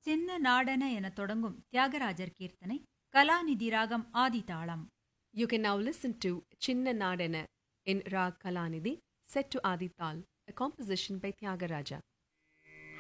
சின்ன நாடன என தொடங்கும் தியாகராஜர் கீர்த்தனை கலாநிதி ராகம் ஆதிதாளம். You can now listen to Chinna Nadana in Rag Kalanidhi, set to Adi Tal, a composition by Tyagaraja.